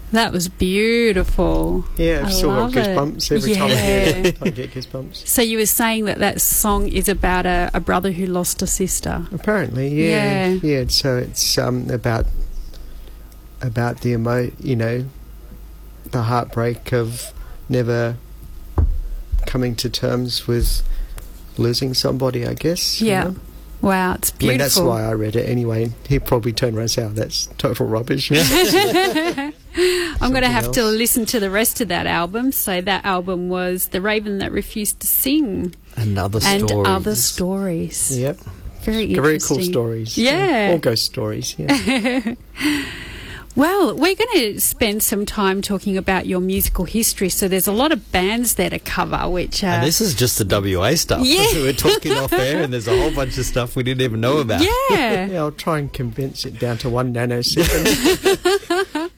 That was beautiful. Yeah, I've still got goosebumps every time I hear it. I get goosebumps. So you were saying that song is about a brother who lost a sister. Apparently, yeah. So it's about the the heartbreak of never coming to terms with losing somebody, I guess. Yeah. You know? Wow, it's beautiful. I mean, that's why I read it anyway. He'd probably turn around and say, that's total rubbish. I'm going to have to listen to the rest of that album. So that album was The Raven That Refused to Sing. And Other Stories. Yep. Very interesting. Very cool stories. Yeah. All ghost stories, yeah. Well, we're going to spend some time talking about your musical history. So there's a lot of bands there to cover, which... and this is just the WA stuff. Yeah. We're talking off air, and there's a whole bunch of stuff we didn't even know about. Yeah. Yeah, I'll try and condense it down to 1 nanosecond.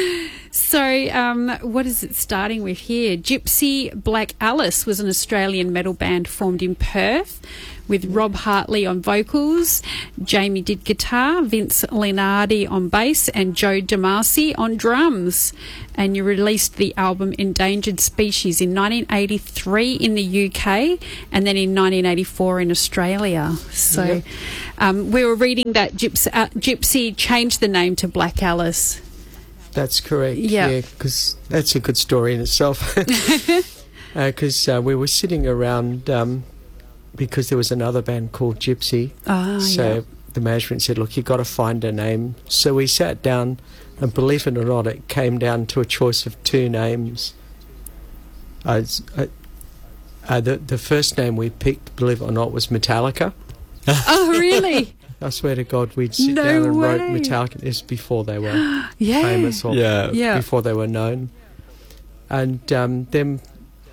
So, what is it starting with here? Gypsy Black Alice was an Australian metal band formed in Perth with Rob Hartley on vocals, Jamie did guitar, Vince Lenardi on bass, and Joe DeMasi on drums. And you released the album Endangered Species in 1983 in the UK and then in 1984 in Australia. So we were reading that Gypsy changed the name to Black Alice. That's correct, yeah, because that's a good story in itself. Because we were sitting around... because there was another band called Gypsy. So the management said, look, you've got to find a name. So we sat down, and believe it or not, it came down to a choice of 2 names. The first name we picked, believe it or not, was Metallica. Oh, really? I swear to God, we'd sit down and wrote Metallica. This before they were famous or before they were known. And then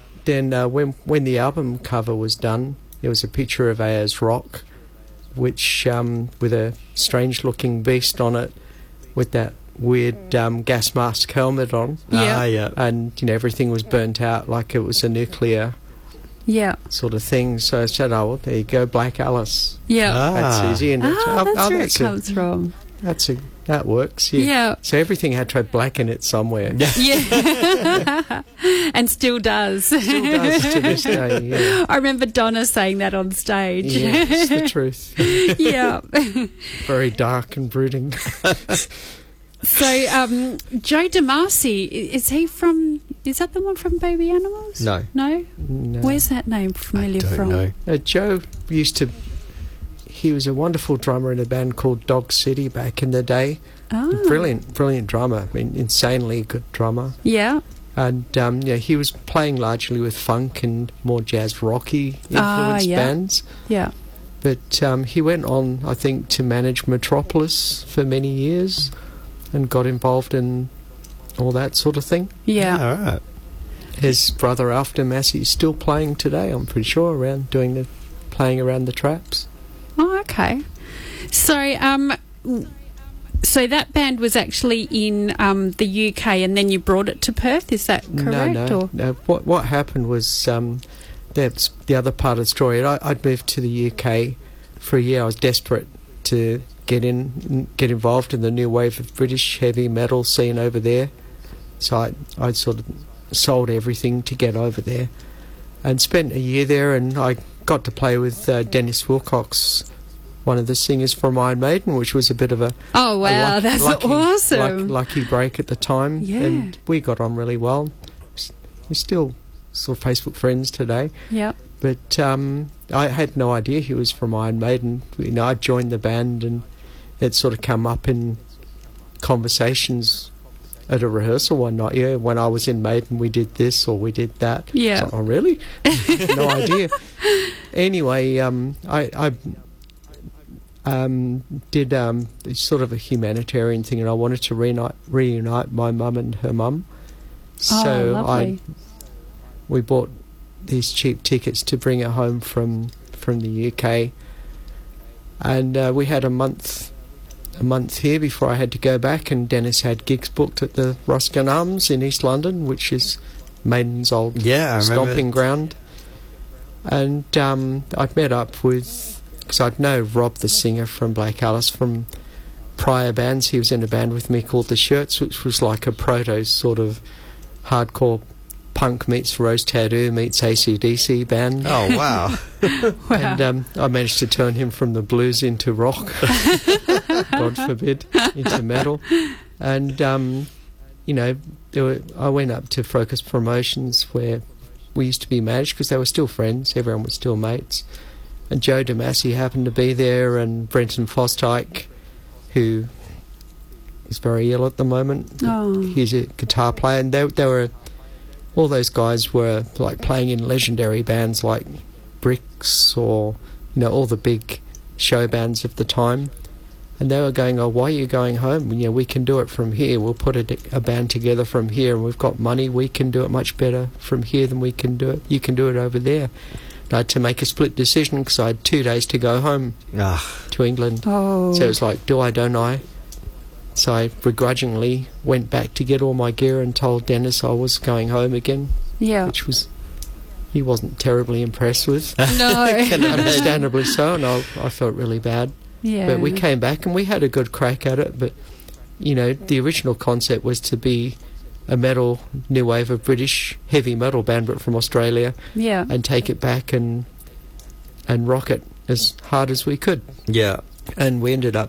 when the album cover was done, there was a picture of Ayers Rock, which with a strange-looking beast on it, with that weird gas mask helmet on. And everything was burnt out like it was a nuclear sort of thing. So I said, oh, well, there you go, Black Alice. That's easy. And that's where it comes from. That works. Yeah. So everything had to have black in it somewhere. Yeah. And still does. Still does to this day, yeah. I remember Donna saying that on stage. Yeah, it's the truth. Yeah. Very dark and brooding. So, Joe DeMasi, is that the one from Baby Animals? No. No? Where's that name familiar from? I don't know. Joe he was a wonderful drummer in a band called Dog City back in the day. Oh. Brilliant drummer. I mean, insanely good drummer. Yeah. And he was playing largely with funk and more jazz rocky influenced bands. Yeah. But he went on, I think, to manage Metropolis for many years and got involved in all that sort of thing. Yeah. All right. His brother Alf DeMasi is still playing today, I'm pretty sure, playing around the traps. Oh, okay. So, so that band was actually in the UK, and then you brought it to Perth. Is that correct? No. What happened was that's the other part of the story. I'd moved to the UK for a year. I was desperate to get involved in the new wave of British heavy metal scene over there. So I sort of sold everything to get over there, and spent a year there. And I got to play with Dennis Wilcox, one of the singers from Iron Maiden, which was a bit of a that's awesome. Lucky break at the time. Yeah. And we got on really well. We're still sort of Facebook friends today. Yeah. But I had no idea he was from Iron Maiden. I joined the band, and it sort of come up in conversations at a rehearsal one night. Yeah, when I was in Maiden, we did this or we did that. Yeah. So, oh, really? No idea. Anyway, I did sort of a humanitarian thing, and I wanted to reunite my mum and her mum. So lovely. We bought these cheap tickets to bring her home from the UK, and we had a month here before I had to go back, and Dennis had gigs booked at the Ruskin Arms in East London, which is Maiden's old stomping ground. And I'd met up with, because I'd know Rob, the singer from Black Alice, from prior bands. He was in a band with me called The Shirts, which was like a proto sort of hardcore punk meets Rose Tattoo meets AC/DC band. Oh, wow. Wow. And I managed to turn him from the blues into rock, God forbid, into metal. And, I went up to Focus Promotions where we used to be managed because they were still friends, everyone was still mates. And Joe DeMasi happened to be there, and Brenton Fosdyke, who is very ill at the moment. Oh. He's a guitar player, and they were... all those guys were like playing in legendary bands like Bricks or, all the big show bands of the time. And they were going, oh, why are you going home? We can do it from here. We'll put a band together from here, and we've got money. We can do it much better from here than we can do it. You can do it over there. And I had to make a split decision because I had 2 days to go home to England. Oh. So it was like, do I, don't I? So I begrudgingly went back to get all my gear and told Dennis I was going home again. Yeah. Which he wasn't terribly impressed with. No. Understandably so, and I felt really bad. Yeah. But we came back and we had a good crack at it. But, the original concept was to be a metal, new wave of British heavy metal band, but from Australia. Yeah. And take it back and rock it as hard as we could. Yeah. And we ended up